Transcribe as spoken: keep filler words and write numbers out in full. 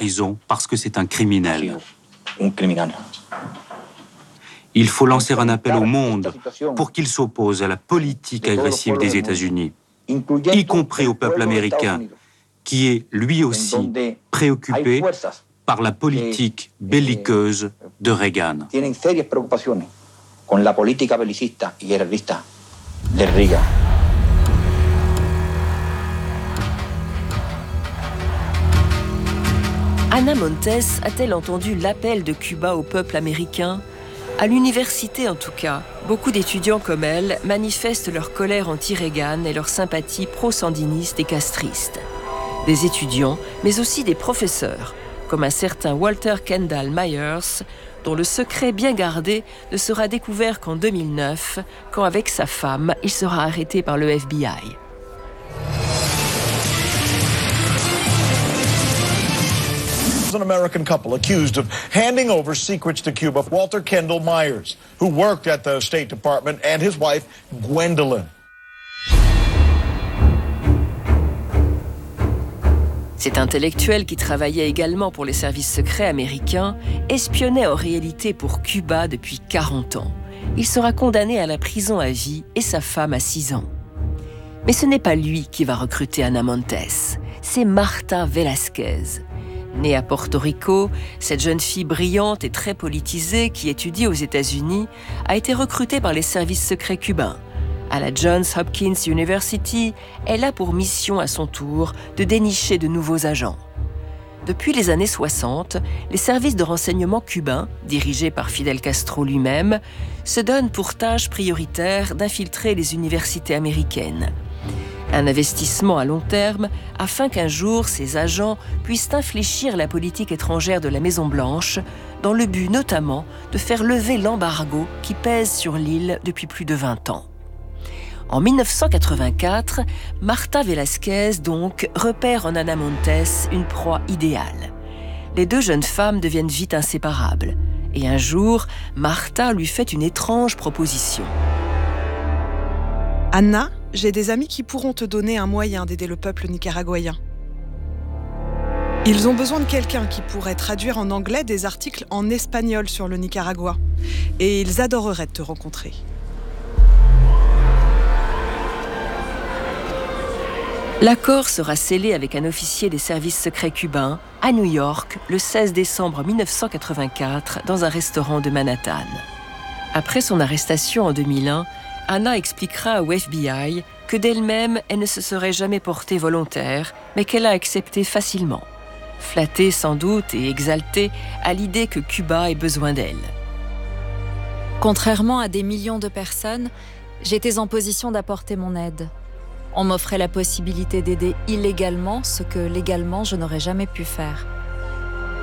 prison parce que c'est un criminel. Il faut lancer un appel au monde pour qu'il s'oppose à la politique agressive des États-Unis, y compris au peuple américain, qui est lui aussi préoccupé par la politique belliqueuse de Reagan. Ana Montes a-t-elle entendu l'appel de Cuba au peuple américain ? À l'université en tout cas, beaucoup d'étudiants comme elle manifestent leur colère anti-Reagan et leur sympathie pro-sandiniste et castriste. Des étudiants, mais aussi des professeurs, comme un certain Walter Kendall Myers, dont le secret bien gardé ne sera découvert qu'en deux mille neuf, quand avec sa femme, il sera arrêté par le F B I. An American couple accused of handing over secrets to Cuba, Walter Kendall Myers, who worked at the State Department, and his wife, Gwendolyn. Cet intellectuel, qui travaillait également pour les services secrets américains, espionnait en réalité pour Cuba depuis quarante ans. Il sera condamné à la prison à vie et sa femme à six ans. Mais ce n'est pas lui qui va recruter Ana Montes, c'est Marta Velázquez. Née à Porto Rico, cette jeune fille brillante et très politisée qui étudie aux États-Unis a été recrutée par les services secrets cubains. À la Johns Hopkins University, elle a pour mission à son tour de dénicher de nouveaux agents. Depuis les années soixante, les services de renseignement cubains, dirigés par Fidel Castro lui-même, se donnent pour tâche prioritaire d'infiltrer les universités américaines. Un investissement à long terme afin qu'un jour ces agents puissent infléchir la politique étrangère de la Maison-Blanche dans le but notamment de faire lever l'embargo qui pèse sur l'île depuis plus de vingt ans. En mille neuf cent quatre-vingt-quatre, Marta Velázquez donc repère en Ana Montes une proie idéale. Les deux jeunes femmes deviennent vite inséparables et un jour, Marta lui fait une étrange proposition. Anna, j'ai des amis qui pourront te donner un moyen d'aider le peuple nicaraguayen. Ils ont besoin de quelqu'un qui pourrait traduire en anglais des articles en espagnol sur le Nicaragua. Et ils adoreraient te rencontrer. L'accord sera scellé avec un officier des services secrets cubains à New York le seize décembre mille neuf cent quatre-vingt-quatre dans un restaurant de Manhattan. Après son arrestation en deux mille un, Anna expliquera au F B I que d'elle-même, elle ne se serait jamais portée volontaire, mais qu'elle a accepté facilement, flattée sans doute et exaltée à l'idée que Cuba ait besoin d'elle. Contrairement à des millions de personnes, j'étais en position d'apporter mon aide. On m'offrait la possibilité d'aider illégalement ce que légalement je n'aurais jamais pu faire.